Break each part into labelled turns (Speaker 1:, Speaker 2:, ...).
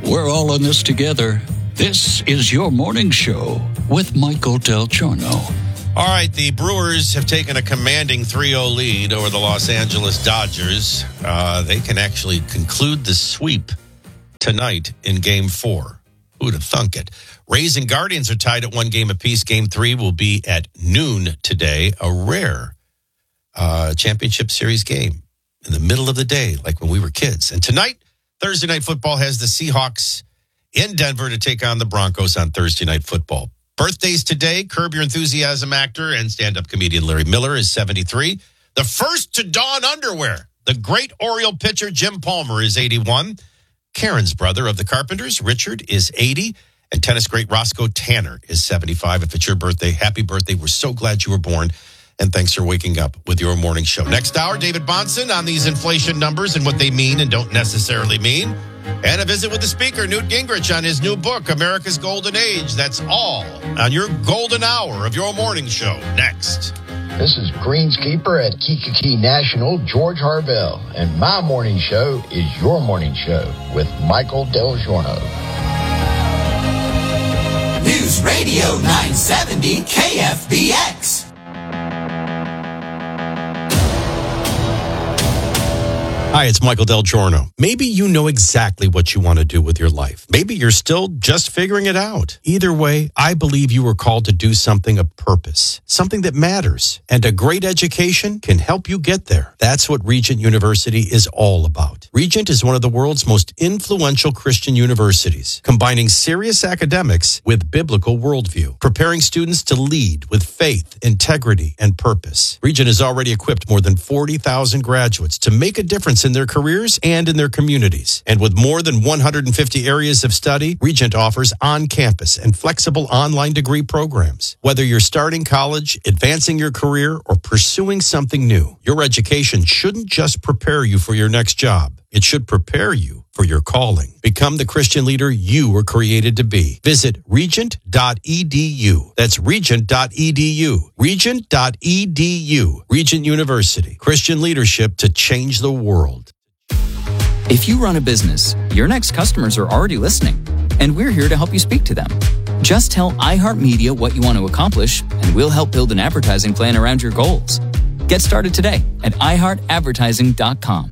Speaker 1: We're all in this together. This is your morning show with Michael Del Giorno.
Speaker 2: All right, the Brewers have taken a commanding 3-0 lead over the Los Angeles Dodgers. They can actually conclude the sweep tonight in Game 4. Who'd have thunk it? Rays and Guardians are tied at 1 game apiece. Game 3 will be at noon today, a rare championship series game in the middle of the day, like when we were kids. And tonight, Thursday Night Football has the Seahawks in Denver to take on the Broncos on Thursday Night Football. Birthdays today, Curb Your Enthusiasm actor and stand-up comedian Larry Miller is 73. The first to don underwear, the great Oriole pitcher Jim Palmer is 81. Karen's brother of the Carpenters, Richard, is 80. And tennis great Roscoe Tanner is 75. If it's your birthday, happy birthday. We're so glad you were born. And thanks for waking up with your morning show. Next hour, David Bonson on these inflation numbers and what they mean and don't necessarily mean. And a visit with the speaker, Newt Gingrich, on his new book, America's Golden Age. That's all on your golden hour of your morning show. Next.
Speaker 3: This is greenskeeper at Kikiki National, George Harvell. And my morning show is your morning show with Michael Del Giorno.
Speaker 4: News Radio 970 KFBX.
Speaker 2: Hi, it's Michael Del Giorno. Maybe you know exactly what you want to do with your life. Maybe you're still just figuring it out. Either way, I believe you were called to do something of purpose, something that matters, and a great education can help you get there. That's what Regent University is all about. Regent is one of the world's most influential Christian universities, combining serious academics with biblical worldview, preparing students to lead with faith, integrity, and purpose. Regent has already equipped more than 40,000 graduates to make a difference in their careers and in their communities. And with more than 150 areas of study, Regent offers on-campus and flexible online degree programs. Whether you're starting college, advancing your career, or pursuing something new, your education shouldn't just prepare you for your next job. It should prepare you for your calling. Become the Christian leader you were created to be. Visit regent.edu. That's regent.edu. Regent.edu. Regent University. Christian leadership to change the world.
Speaker 5: If you run a business, your next customers are already listening, and we're here to help you speak to them. Just tell iHeartMedia what you want to accomplish, and we'll help build an advertising plan around your goals. Get started today at iHeartAdvertising.com.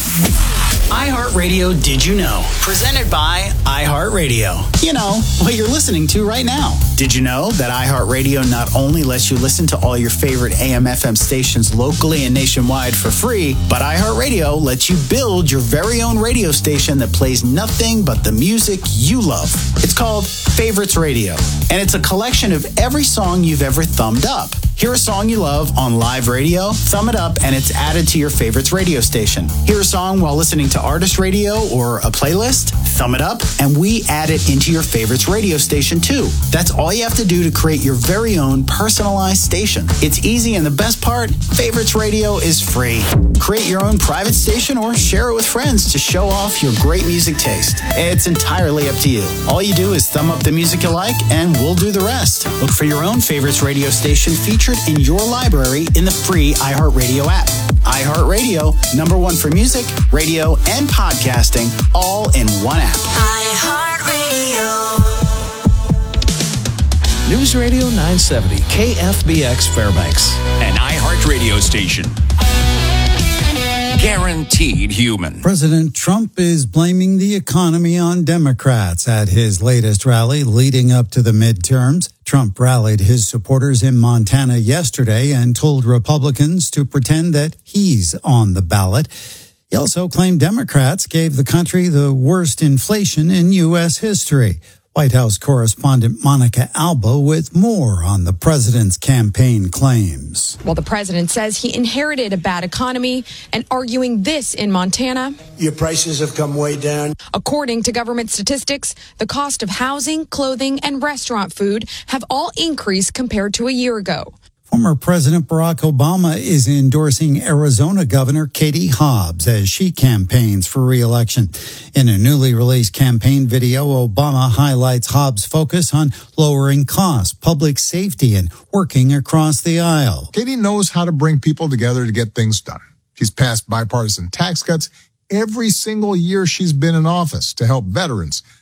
Speaker 6: iHeartRadio Did You Know? Presented by iHeartRadio. You know, what you're listening to right now. Did you know that iHeartRadio not only lets you listen to all your favorite AM/FM stations locally and nationwide for free, but iHeartRadio lets you build your very own radio station that plays nothing but the music you love. It's called Favorites Radio, and it's a collection of every song you've ever thumbed up. Hear a song you love on live radio, thumb it up, and it's added to your favorites radio station. Hear a song while listening to artist radio or a playlist, thumb it up, and we add it into your favorites radio station too. That's all you have to do to create your very own personalized station. It's easy, and the best part, Favorites Radio is free. Create your own private station or share it with friends to show off your great music taste. It's entirely up to you. All you do is thumb up the music you like, and we'll do the rest. Look for your own favorites radio station featured in your library in the free iHeartRadio app. iHeartRadio, #1 for music, radio, and podcasting, all in one app.
Speaker 4: iHeartRadio.
Speaker 7: News Radio 970, KFBX Fairbanks,
Speaker 8: an iHeartRadio station. Guaranteed human.
Speaker 9: President Trump is blaming the economy on Democrats at his latest rally leading up to the midterms. Trump rallied his supporters in Montana yesterday and told Republicans to pretend that he's on the ballot. He also claimed Democrats gave the country the worst inflation in U.S. history. White House correspondent Monica Alba with more on the president's campaign claims.
Speaker 10: Well, the president says he inherited a bad economy and arguing this in Montana.
Speaker 11: Your prices have come way down.
Speaker 10: According to government statistics, the cost of housing, clothing, and restaurant food have all increased compared to a year ago.
Speaker 9: Former President Barack Obama is endorsing Arizona Governor Katie Hobbs as she campaigns for re-election. In a newly released campaign video, Obama highlights Hobbs' focus on lowering costs, public safety, and working across the aisle.
Speaker 12: Katie knows how to bring people together to get things done. She's passed bipartisan tax cuts every single year she's been in office to help veterans,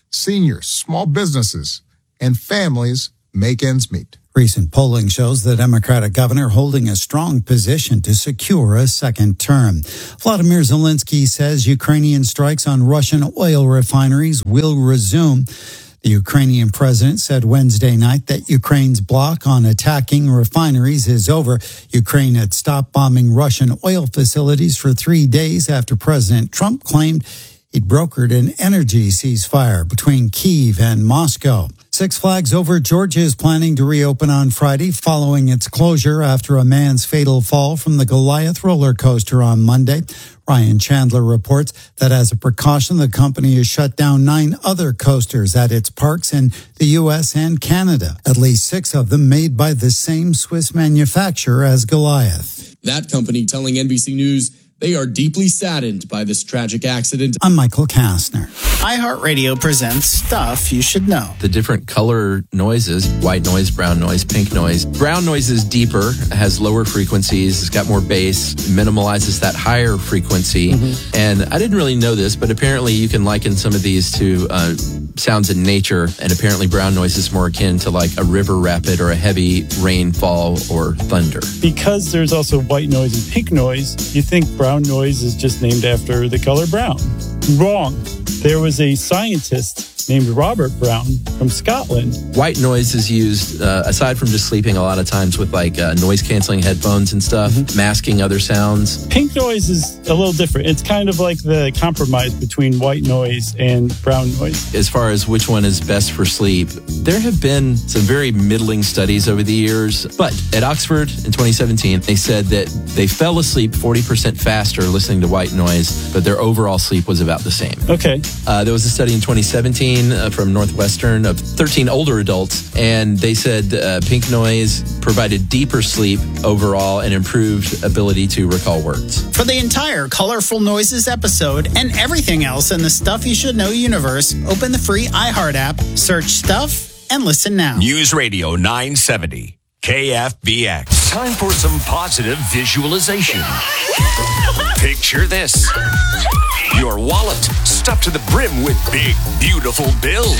Speaker 12: seniors, small businesses, and families make ends meet.
Speaker 9: Recent polling shows the Democratic governor holding a strong position to secure a second term. Vladimir Zelensky says Ukrainian strikes on Russian oil refineries will resume. The Ukrainian president said Wednesday night that Ukraine's block on attacking refineries is over. Ukraine had stopped bombing Russian oil facilities for 3 days after President Trump claimed he'd brokered an energy ceasefire between Kyiv and Moscow. Six Flags Over Georgia is planning to reopen on Friday following its closure after a man's fatal fall from the Goliath roller coaster on Monday. Ryan Chandler reports that as a precaution, the company has shut down 9 other coasters at its parks in the U.S. and Canada, at least 6 of them made by the same Swiss manufacturer as Goliath.
Speaker 13: That company telling NBC News they are deeply saddened by this tragic accident.
Speaker 9: I'm Michael Kastner.
Speaker 6: iHeartRadio presents Stuff You Should Know.
Speaker 14: The different color noises, white noise, brown noise, pink noise. Brown noise is deeper, has lower frequencies, it's got more bass, minimalizes that higher frequency. Mm-hmm. And I didn't really know this, but apparently you can liken some of these to sounds in nature. And apparently brown noise is more akin to like a river rapid or a heavy rainfall or thunder.
Speaker 15: Because there's also white noise and pink noise, you think brown noise is just named after the color brown. Wrong. There was a scientist named Robert Brown from Scotland.
Speaker 14: White noise is used, aside from just sleeping, a lot of times with like noise-canceling headphones and stuff, masking other sounds.
Speaker 15: Pink noise is a little different. It's kind of like the compromise between white noise and brown noise.
Speaker 14: As far as which one is best for sleep, there have been some very middling studies over the years. But at Oxford in 2017, they said that they fell asleep 40% faster listening to white noise, but their overall sleep was about the same.
Speaker 15: Okay.
Speaker 14: There was a study in 2017 from Northwestern of 13 older adults, and they said pink noise provided deeper sleep overall and improved ability to recall words.
Speaker 6: For the entire Colorful Noises episode and everything else in the Stuff You Should Know universe, open the free iHeart app, search Stuff, and listen now.
Speaker 8: News Radio 970, KFBX.
Speaker 16: Time for some positive visualization.
Speaker 8: Picture this. Your wallet stuffed to the brim with big, beautiful bills.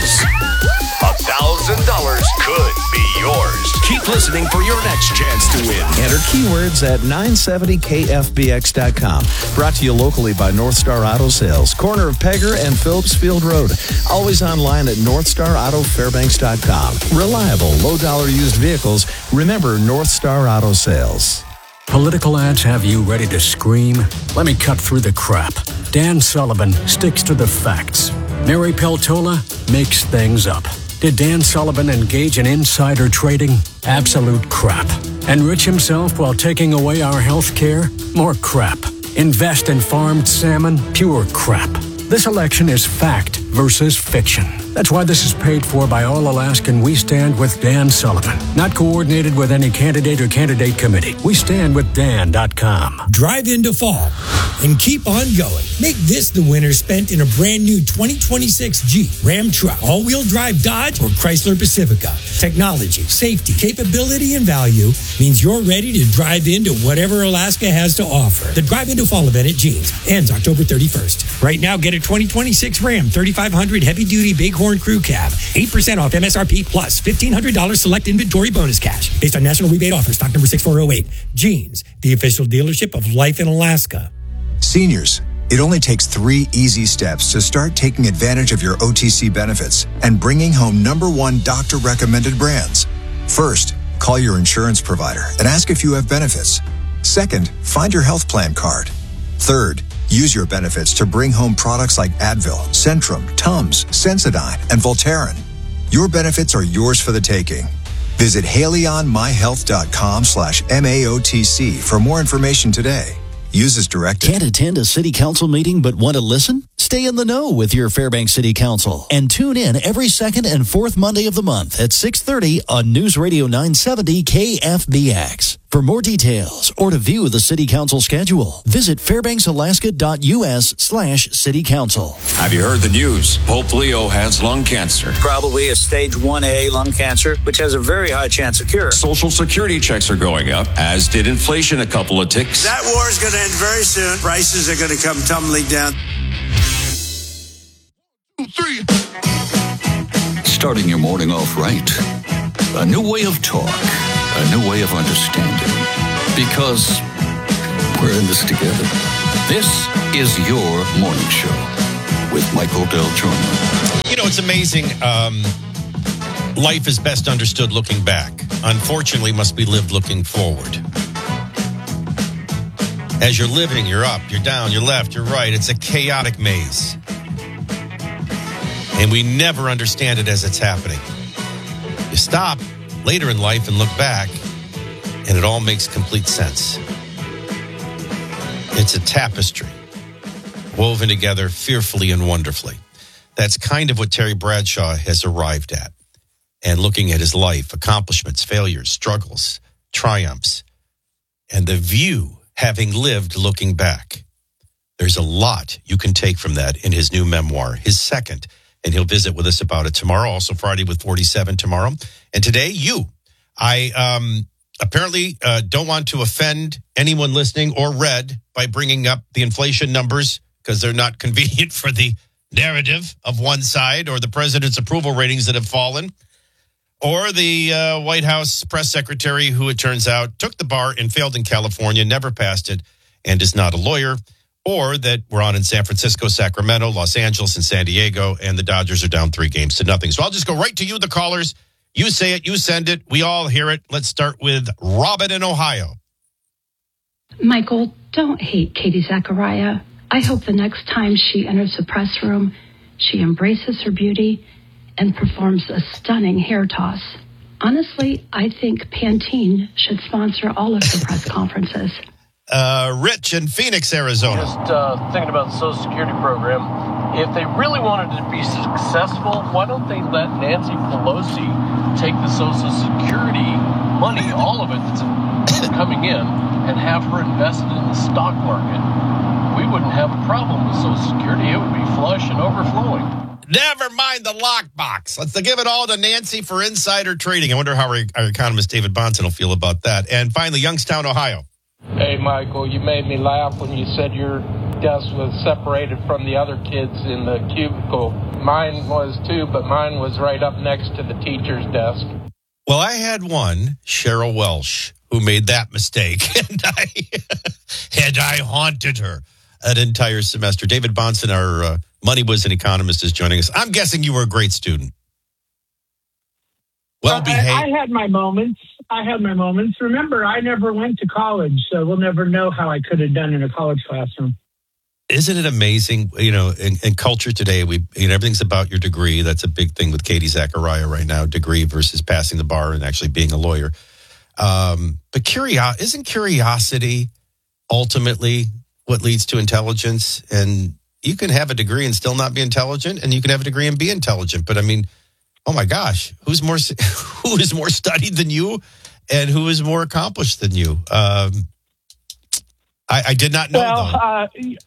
Speaker 16: $1,000 could be yours.
Speaker 8: Keep listening for your next chance to win.
Speaker 7: Enter keywords at 970kfbx.com. Brought to you locally by North Star Auto Sales, corner of Pegger and Phillips Field Road. Always online at northstarautofairbanks.com. Reliable, low-dollar used vehicles. Remember North Star Auto Sales.
Speaker 17: Political ads have you ready to scream? Let me cut through the crap. Dan Sullivan sticks to the facts. Mary Peltola makes things up. Did Dan Sullivan engage in insider trading? Absolute crap. Enrich himself while taking away our health care? More crap. Invest in farmed salmon? Pure crap. This election is fact versus fiction. That's why this is paid for by All Alaskan We Stand with Dan Sullivan. Not coordinated with any candidate or candidate committee. We stand with Dan.com.
Speaker 18: Drive into fall and keep on going. Make this the winter spent in a brand new 2026 Jeep, Ram truck, all-wheel drive Dodge, or Chrysler Pacifica. Technology, safety, capability, and value means you're ready to drive into whatever Alaska has to offer. The Drive into Fall event at Jeans ends October 31st. Right now, get a 2026 Ram 3500 heavy-duty Bighorn Crew Cab. 8% off MSRP plus $1,500 select inventory bonus cash. Based on national rebate offer, stock number 6408. Jeans, the official dealership of life in Alaska.
Speaker 19: Seniors, it only takes 3 easy steps to start taking advantage of your OTC benefits and bringing home #1 doctor-recommended brands. First, call your insurance provider and ask if you have benefits. Second, find your health plan card. Third, use your benefits to bring home products like Advil, Centrum, Tums, Sensodyne, and Voltaren. Your benefits are yours for the taking. Visit HaleyOnMyHealth.com/MAOTC for more information today. Use as directed.
Speaker 20: Can't attend a city council meeting but want to listen? Stay in the know with your Fairbanks City Council and tune in every second and fourth Monday of the month at 6:30 on News Radio 970 KFBX. For more details or to view the City Council schedule, visit fairbanksalaska.us/City Council.
Speaker 8: Have you heard the news? Pope Leo has lung cancer.
Speaker 21: Probably a stage 1A lung cancer, which has a very high chance of cure.
Speaker 8: Social Security checks are going up, as did inflation a couple of ticks.
Speaker 11: That war is going to end very soon. Prices are going to come tumbling down.
Speaker 12: 2, 3.
Speaker 1: starting your morning off right. A new way of talk, a new way of understanding. Because we're in this together. This is your morning show with Michael Del Giorno.
Speaker 2: You know, it's amazing. Life is best understood looking back. Unfortunately, must be lived looking forward. As you're living, you're up, you're down, you're left, you're right. It's a chaotic maze. And we never understand it as it's happening. You stop later in life and look back, and it all makes complete sense. It's a tapestry woven together fearfully and wonderfully. That's kind of what Terry Bradshaw has arrived at. And looking at his life, accomplishments, failures, struggles, triumphs, and the view having lived looking back. There's a lot you can take from that in his new memoir, his second, and he'll visit with us about it tomorrow. Also Friday with 47 tomorrow. And today, I apparently don't want to offend anyone listening or read by bringing up the inflation numbers because they're not convenient for the narrative of one side, or the president's approval ratings that have fallen, or the White House press secretary who, it turns out, took the bar and failed in California, never passed it, and is not a lawyer, or that we're on in San Francisco, Sacramento, Los Angeles, and San Diego, and the Dodgers are down 3-0. So I'll just go right to you, the callers. You say it, you send it, we all hear it. Let's start with Robin in Ohio.
Speaker 22: Michael, don't hate Katie Zachariah. I hope the next time she enters the press room, she embraces her beauty and performs a stunning hair toss. Honestly, I think Pantene should sponsor all of her press conferences.
Speaker 2: Rich in Phoenix, Arizona.
Speaker 23: Just thinking about the Social Security program. If they really wanted to be successful, why don't they let Nancy Pelosi take the Social Security money, all of it that's coming in, and have her invested in the stock market? We wouldn't have a problem with Social Security. It would be flush and overflowing.
Speaker 2: Never mind the lockbox. Let's give it all to Nancy for insider trading. I wonder how our economist David Bonson will feel about that. And finally, Youngstown, Ohio.
Speaker 23: Hey, Michael, you made me laugh when you said your desk was separated from the other kids in the cubicle. Mine was too, but mine was right up next to the teacher's desk.
Speaker 2: Well, I had one, Cheryl Welsh, who made that mistake, and I haunted her an entire semester. David Bonson, our Money Whiz and economist, is joining us. I'm guessing you were a great student. Well behaved.
Speaker 24: I had my moments. Remember, I never went to college, so we'll never know how I could have done in a college classroom.
Speaker 2: Isn't it amazing? You know, in culture today, everything's about your degree. That's a big thing with Katie Zachariah right now, degree versus passing the bar and actually being a lawyer. But isn't curiosity ultimately what leads to intelligence? And you can have a degree and still not be intelligent, and you can have a degree and be intelligent. But I mean, oh my gosh, who is more studied than you, and who is more accomplished than you? I did not know.
Speaker 24: Well,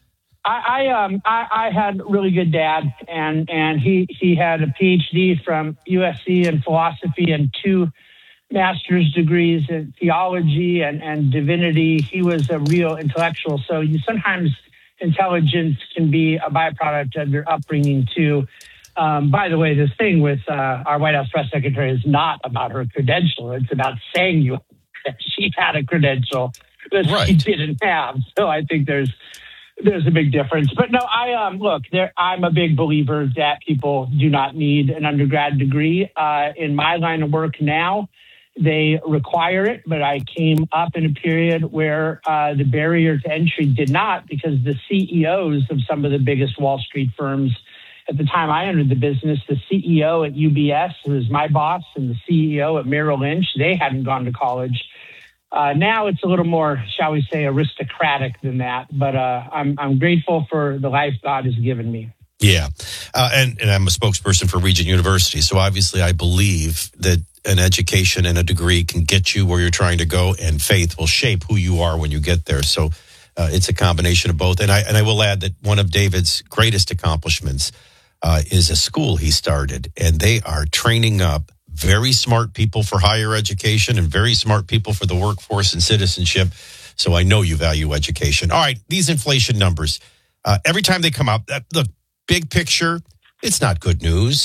Speaker 24: I had a really good dad, and he had a PhD from USC in philosophy and 2 master's degrees in theology and divinity. He was a real intellectual. So sometimes intelligence can be a byproduct of your upbringing too. By the way, this thing with our White House press secretary is not about her credential. It's about saying she had a credential that she didn't have. So I think there's a big difference. But no, I'm a big believer that people do not need an undergrad degree. In my line of work now, they require it, but I came up in a period where the barrier to entry did not, because the CEOs of some of the biggest Wall Street firms at the time I entered the business, the CEO at UBS, who was my boss, and the CEO at Merrill Lynch, they hadn't gone to college. Now it's a little more, shall we say, aristocratic than that. But I'm grateful for the life God has given me.
Speaker 2: Yeah. And I'm a spokesperson for Regent University. So obviously I believe that an education and a degree can get you where you're trying to go, and faith will shape who you are when you get there. So it's a combination of both. And I will add that one of David's greatest accomplishments is a school he started, and they are training up very smart people for higher education and very smart people for the workforce and citizenship. So I know you value education. All right, these inflation numbers, every time they come out, look, big picture, it's not good news.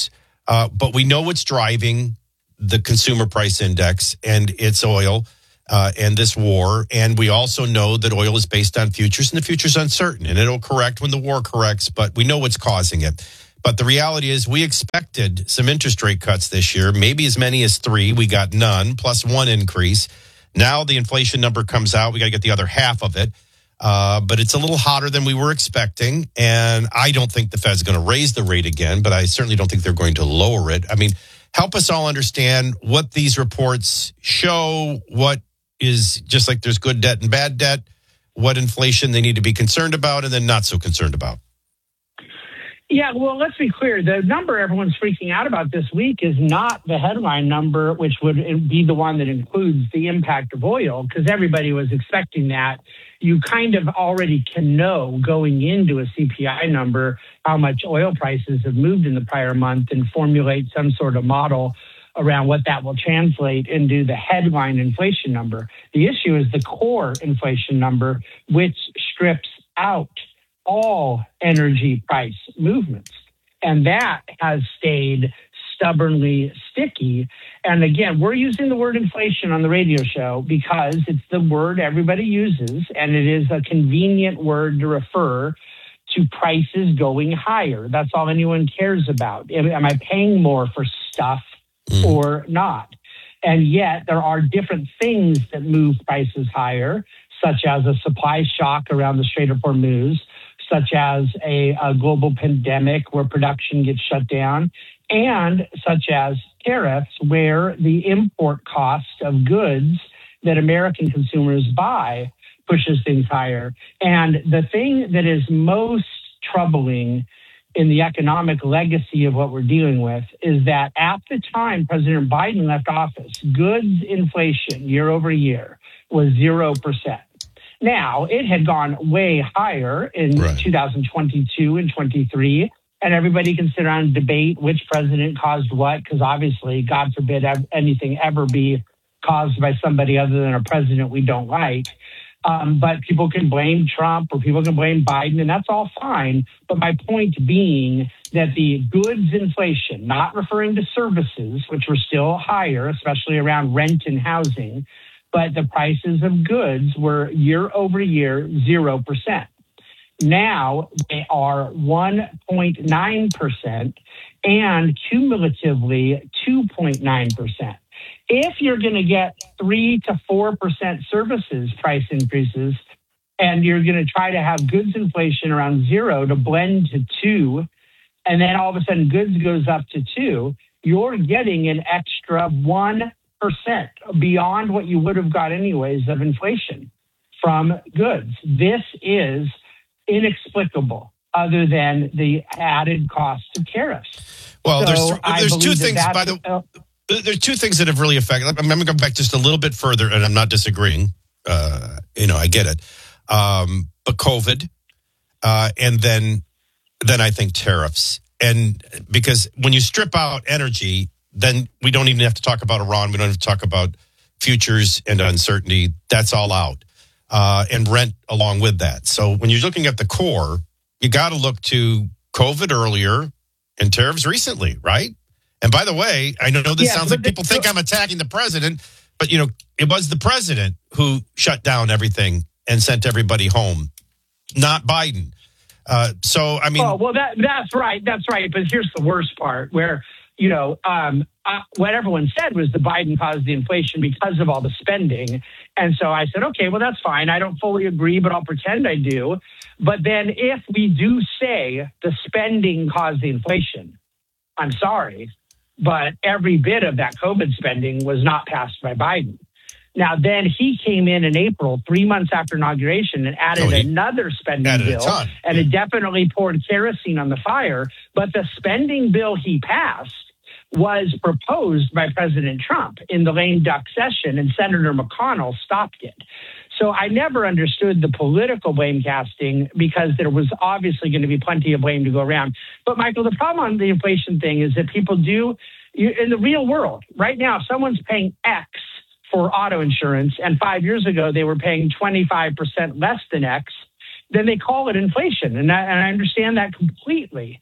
Speaker 2: But we know what's driving the consumer price index, and it's oil and this war. And we also know that oil is based on futures, and the future's uncertain, and it'll correct when the war corrects, but we know what's causing it. But the reality is we expected some interest rate cuts this year, maybe as many as 3. We got none, plus 1 increase. Now the inflation number comes out. We got to get the other half of it. But it's a little hotter than we were expecting. And I don't think the Fed's going to raise the rate again, but I certainly don't think they're going to lower it. I mean, help us all understand what these reports show, what is, just like there's good debt and bad debt, what inflation they need to be concerned about and then not so concerned about.
Speaker 24: Yeah, well, let's be clear. The number everyone's freaking out about this week is not the headline number, which would be the one that includes the impact of oil, because everybody was expecting that. You kind of already can know going into a CPI number how much oil prices have moved in the prior month and formulate some sort of model around what that will translate into the headline inflation number. The issue is the core inflation number, which strips out all energy price movements. And that has stayed stubbornly sticky. And again, we're using the word inflation on the radio show because it's the word everybody uses, and it is a convenient word to refer to prices going higher. That's all anyone cares about. Am I paying more for stuff or not? And yet there are different things that move prices higher, such as a supply shock around the Strait of Hormuz, such as a global pandemic where production gets shut down, and such as tariffs where the import cost of goods that American consumers buy pushes things higher. And the thing that is most troubling in the economic legacy of what we're dealing with is that at the time President Biden left office, goods inflation year over year was 0%. Now, it had gone way higher in 2022 and 23, and everybody can sit around and debate which president caused what, because obviously, God forbid anything ever be caused by somebody other than a president we don't like. But people can blame Trump or people can blame Biden, and that's all fine. But my point being that the goods inflation, not referring to services, which were still higher, especially around rent and housing, but the prices of goods were year over year 0%. Now they are 1.9% and cumulatively 2.9%. If you're going to get 3 to 4% services price increases, and you're going to try to have goods inflation around 0 to blend to 2, and then all of a sudden goods goes up to 2, you're getting an extra 1% beyond what you would have got anyways of inflation from goods. This is inexplicable other than the added cost of tariffs.
Speaker 2: Well, so there's two things, there's two things that have really affected. I'm going to go back just a little bit further, and I'm not disagreeing. I get it. But COVID, and then I think tariffs. And because when you strip out energy, then we don't even have to talk about Iran. We don't have to talk about futures and uncertainty. That's all out. And rent along with that. So when you're looking at the core, you got to look to COVID earlier and tariffs recently, right? And by the way, I know this sounds like people think I'm attacking the president, but, it was the president who shut down everything and sent everybody home, not Biden. That's right. That's right. But here's the worst part where, what everyone said was the Biden caused the inflation because of all the spending. And so I said, okay, well, that's fine. I don't fully agree, but I'll pretend I do. But then if we do say the spending caused the inflation, I'm sorry, but every bit of that COVID spending was not passed by Biden. Now, then he came in April, 3 months after inauguration, and added another spending bill. And it definitely poured kerosene on the fire. But the spending bill he passed was proposed by President Trump in the lame duck session, and Senator McConnell stopped it. So I never understood the political blame casting because there was obviously going to be plenty of blame to go around. But, Michael, the problem on the inflation thing is that people in the real world, right now, if someone's paying X for auto insurance, and 5 years ago they were paying 25% less than X, then they call it inflation. And I understand that completely.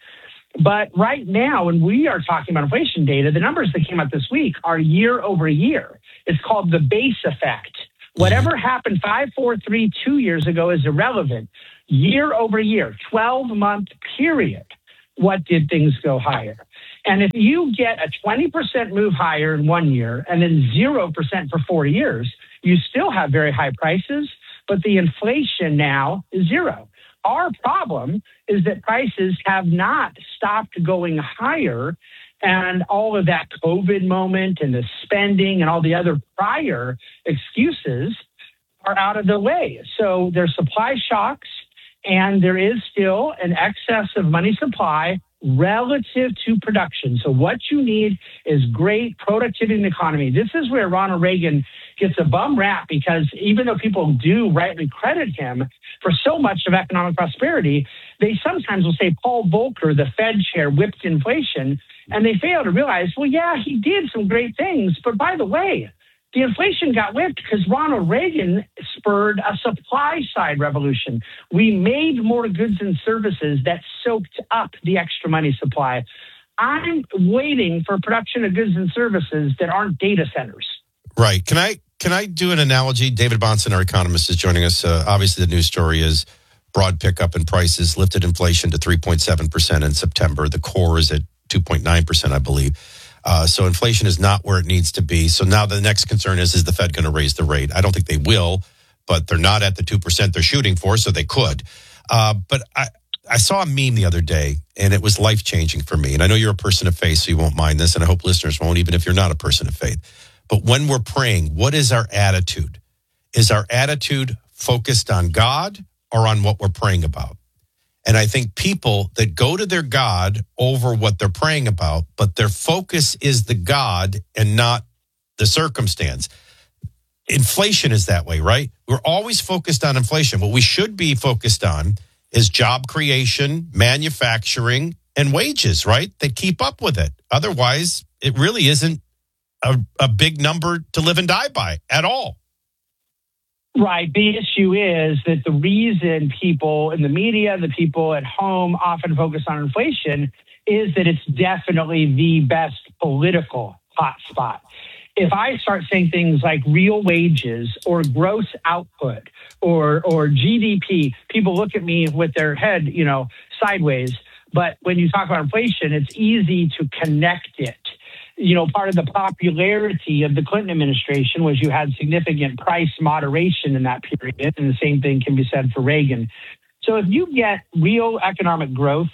Speaker 24: But right now, when we are talking about inflation data, the numbers that came out this week are year over year. It's called the base effect. Whatever happened 5, 4, 3, 2 years ago is irrelevant. Year over year, 12-month period, what did things go higher? And if you get a 20% move higher in 1 year and then 0% for 4 years, you still have very high prices, but the inflation now is zero. Our problem is that prices have not stopped going higher, and all of that COVID moment and the spending and all the other prior excuses are out of the way. So there's supply shocks, and there is still an excess of money supply relative to production. So what you need is great productivity in the economy. This is where Ronald Reagan gets a bum rap, because even though people do rightly credit him for so much of economic prosperity, they sometimes will say Paul Volcker, the Fed chair, whipped inflation, and they fail to realize, well, yeah, he did some great things, but by the way, the inflation got whipped because Ronald Reagan spurred a supply side revolution. We made more goods and services that soaked up the extra money supply. I'm waiting for production of goods and services that aren't data centers.
Speaker 2: Right. Can I do an analogy? David Bahnsen, our economist, is joining us. Obviously, the news story is broad pickup in prices, lifted inflation to 3.7% in September. The core is at 2.9%, I believe. So inflation is not where it needs to be. So now the next concern is the Fed going to raise the rate? I don't think they will, but they're not at the 2% they're shooting for, so they could. But I saw a meme the other day, and it was life-changing for me. And I know you're a person of faith, so you won't mind this, and I hope listeners won't, even if you're not a person of faith. But when we're praying, what is our attitude? Is our attitude focused on God or on what we're praying about? And I think people that go to their God over what they're praying about, but their focus is the God and not the circumstance. Inflation is that way, right? We're always focused on inflation. What we should be focused on is job creation, manufacturing, and wages, right? That keep up with it. Otherwise, it really isn't a big number to live and die by at all.
Speaker 24: Right. The issue is that the reason people in the media, the people at home often focus on inflation is that it's definitely the best political hotspot. If I start saying things like real wages or gross output or GDP, people look at me with their head, sideways. But when you talk about inflation, it's easy to connect it. Part of the popularity of the Clinton administration was you had significant price moderation in that period, and the same thing can be said for Reagan. So if you get real economic growth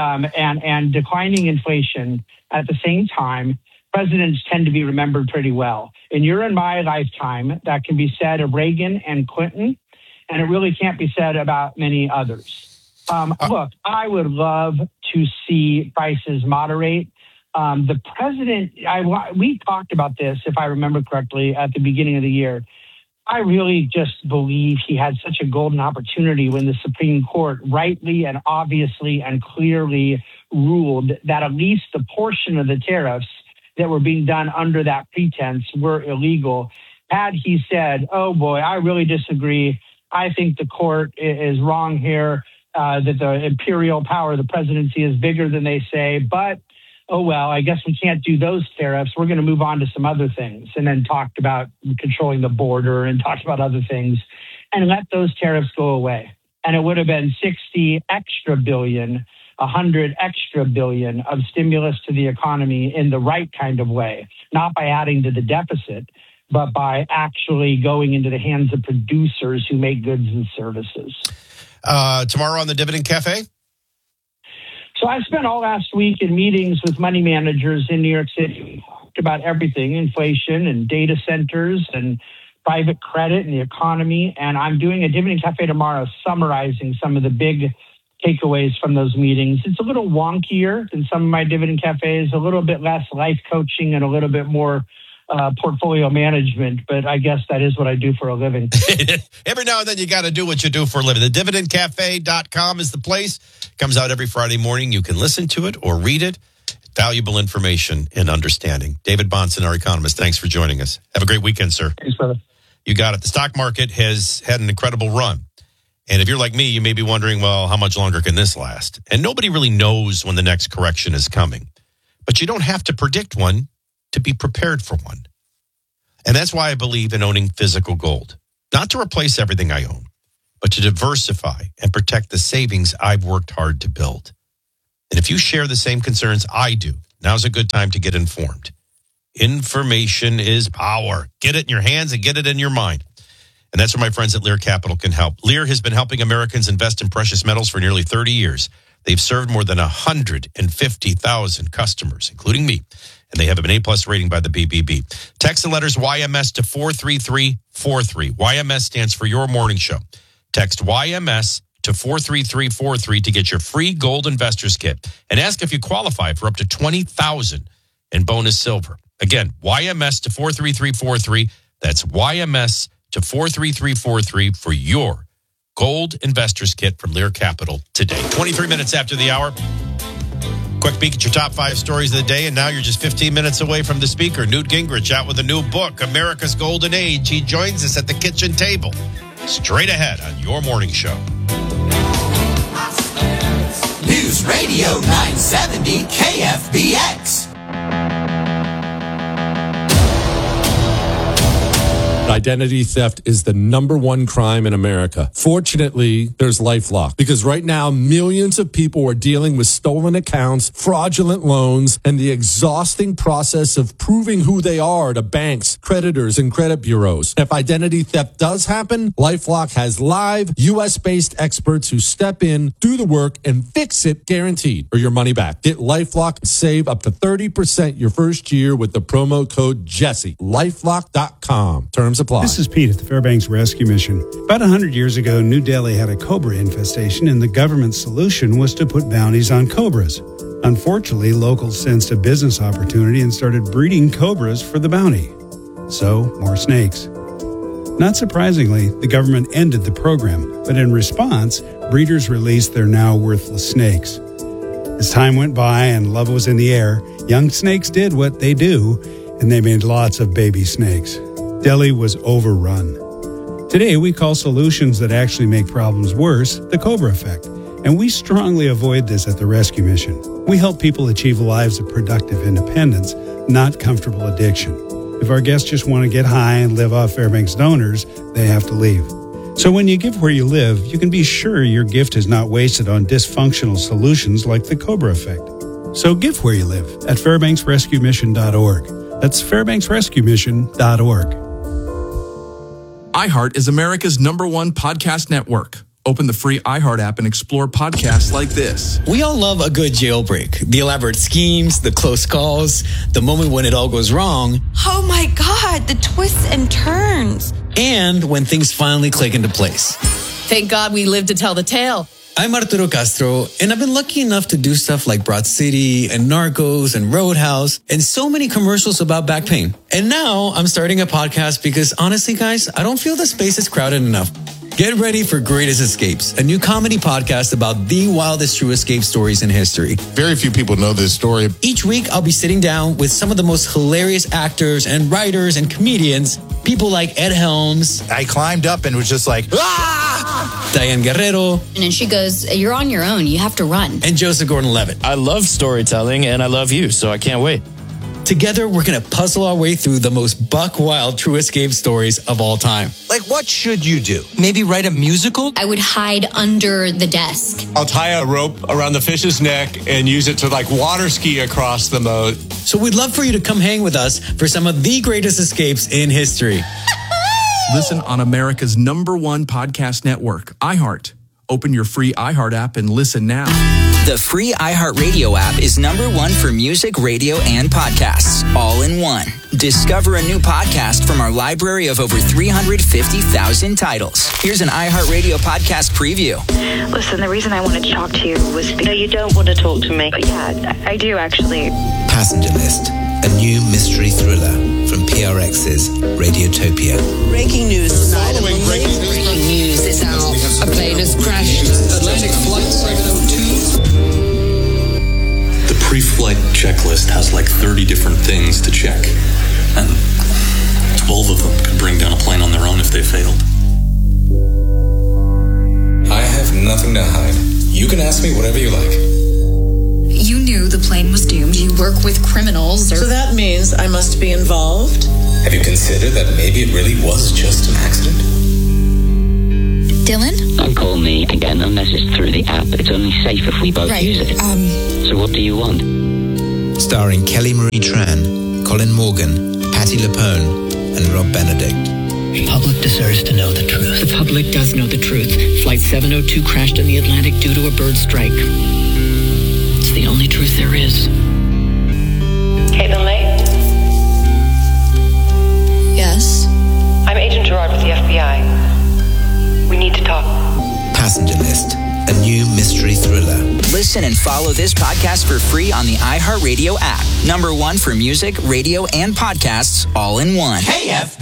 Speaker 24: and declining inflation at the same time, presidents tend to be remembered pretty well. In your and my lifetime, that can be said of Reagan and Clinton, and it really can't be said about many others. Look, I would love to see prices moderate. The president, we talked about this, if I remember correctly, at the beginning of the year. I really just believe he had such a golden opportunity when the Supreme Court rightly and obviously and clearly ruled that at least the portion of the tariffs that were being done under that pretense were illegal. Had he said, oh boy, I really disagree. I think the court is wrong here, that the imperial power of the presidency is bigger than they say, but oh, well, I guess we can't do those tariffs. We're going to move on to some other things. And then talked about controlling the border and talked about other things and let those tariffs go away. And it would have been 60 extra billion, 100 extra billion of stimulus to the economy in the right kind of way, not by adding to the deficit, but by actually going into the hands of producers who make goods and services.
Speaker 2: Tomorrow on the Dividend Cafe?
Speaker 24: So I spent all last week in meetings with money managers in New York City. We talked about everything, inflation and data centers and private credit and the economy. And I'm doing a Dividend Cafe tomorrow summarizing some of the big takeaways from those meetings. It's a little wonkier than some of my Dividend Cafes, a little bit less life coaching and a little bit more portfolio management, but I guess that is what I do for a living.
Speaker 2: Every now and then you got to do what you do for a living. The dividendcafe.com is the place. Comes out every Friday morning. You can listen to it or read it. Valuable information and understanding. David Bahnsen, our economist, thanks for joining us. Have a great weekend, sir.
Speaker 24: Thanks, brother.
Speaker 2: You got it. The stock market has had an incredible run. And if you're like me, you may be wondering, well, how much longer can this last? And nobody really knows when the next correction is coming. But you don't have to predict one to be prepared for one. And that's why I believe in owning physical gold. Not to replace everything I own, but to diversify and protect the savings I've worked hard to build. And if you share the same concerns I do, now's a good time to get informed. Information is power. Get it in your hands and get it in your mind. And that's where my friends at Lear Capital can help. Lear has been helping Americans invest in precious metals for nearly 30 years. They've served more than 150,000 customers, including me. And they have an A-plus rating by the BBB. Text the letters YMS to 43343. YMS stands for Your Morning Show. Text YMS to 43343 to get your free gold investors kit. And ask if you qualify for up to $20,000 in bonus silver. Again, YMS to 43343. That's YMS to 43343 for your gold investors kit from Lear Capital today. 23 minutes after the hour. Quick peek at your top 5 stories of the day, and now you're just 15 minutes away from the speaker, Newt Gingrich, out with a new book, America's Golden Age. He joins us at the kitchen table. Straight ahead on Your Morning Show.
Speaker 3: News Radio 970 KFBX.
Speaker 4: Identity theft is the #1 crime in America. Fortunately, there's LifeLock, because right now millions of people are dealing with stolen accounts, fraudulent loans, and the exhausting process of proving who they are to banks, creditors, and credit bureaus. If identity theft does happen, LifeLock has live U.S.-based experts who step in, do the work, and fix it guaranteed, or your money back. Get LifeLock and save up to 30% your first year with the promo code Jesse. LifeLock.com. Terms apply.
Speaker 5: This is Pete at the Fairbanks Rescue Mission. About 100 years ago, New Delhi had a cobra infestation, and the government's solution was to put bounties on cobras. Unfortunately, locals sensed a business opportunity and started breeding cobras for the bounty. So, more snakes. Not surprisingly, the government ended the program, but in response, breeders released their now worthless snakes. As time went by and love was in the air, young snakes did what they do, and they made lots of baby snakes. Delhi was overrun. Today, we call solutions that actually make problems worse the Cobra effect, and we strongly avoid this at the Rescue Mission. We help people achieve lives of productive independence, not comfortable addiction. If our guests just want to get high and live off Fairbanks donors, they have to leave. So when you give where you live, you can be sure your gift is not wasted on dysfunctional solutions like the Cobra effect. So give where you live at FairbanksRescueMission.org. That's FairbanksRescueMission.org.
Speaker 10: iHeart is America's #1 podcast network. Open the free iHeart app and explore podcasts like this.
Speaker 25: We all love a good jailbreak. The elaborate schemes, the close calls, the moment when it all goes wrong.
Speaker 26: Oh my God, the twists and turns.
Speaker 25: And when things finally click into place.
Speaker 26: Thank God we live to tell the tale.
Speaker 25: I'm Arturo Castro, and I've been lucky enough to do stuff like Broad City and Narcos and Roadhouse and so many commercials about back pain. And now I'm starting a podcast because honestly, guys, I don't feel the space is crowded enough. Get ready for Greatest Escapes, a new comedy podcast about the wildest true escape stories in history.
Speaker 27: Very few people know this story.
Speaker 25: Each week, I'll be sitting down with some of the most hilarious actors and writers and comedians, people like Ed Helms.
Speaker 28: I climbed up and was just like, ah!
Speaker 25: Diane Guerrero.
Speaker 29: And then she goes, you're on your own. You have to run.
Speaker 25: And Joseph Gordon-Levitt.
Speaker 30: I love storytelling, and I love you, so I can't wait.
Speaker 25: Together, we're going to puzzle our way through the most buck-wild true escape stories of all time.
Speaker 28: Like, what should you do?
Speaker 25: Maybe write a musical?
Speaker 29: I would hide under the desk.
Speaker 30: I'll tie a rope around the fish's neck and use it to, water ski across the moat.
Speaker 25: So we'd love for you to come hang with us for some of the greatest escapes in history.
Speaker 10: Listen on America's #1 podcast network, iHeart. Open your free iHeart app and listen now.
Speaker 31: The free iHeartRadio app is #1 for music, radio, and podcasts, all in one. Discover a new podcast from our library of over 350,000 titles. Here's an iHeartRadio podcast preview.
Speaker 32: Listen, the reason I wanted to talk to you was because... No, you don't want to talk to me. But yeah, I do actually.
Speaker 33: Passenger List, a new mystery thriller from PRX's Radiotopia.
Speaker 34: Breaking news tonight.
Speaker 33: Breaking
Speaker 34: news is out. A plane has crashed. Atlantic Flight 702.
Speaker 35: The pre-flight checklist has 30 different things to check. And 12 of them could bring down a plane on their own if they failed.
Speaker 33: nothing to hide. You can ask me whatever you like.
Speaker 6: You knew the plane was doomed. You work with criminals.
Speaker 7: So that means I must be involved?
Speaker 33: Have you considered that maybe it really was just an accident?
Speaker 6: Dylan?
Speaker 8: Don't call me again unless it's through the app. It's only safe if we both use it. So what do you want?
Speaker 33: Starring Kelly Marie Tran, Colin Morgan, Patti LuPone, and Rob Benedict.
Speaker 8: The public deserves to know the truth.
Speaker 6: The public does know the truth. Flight 702 crashed in the Atlantic due to a bird strike. It's the only truth there is.
Speaker 9: Caitlin Lay?
Speaker 6: Yes?
Speaker 9: I'm Agent Gerard with the FBI. We need to talk.
Speaker 33: Passenger List, a new mystery thriller.
Speaker 31: Listen and follow this podcast for free on the iHeartRadio app. #1 for music, radio, and podcasts all in one.
Speaker 3: KF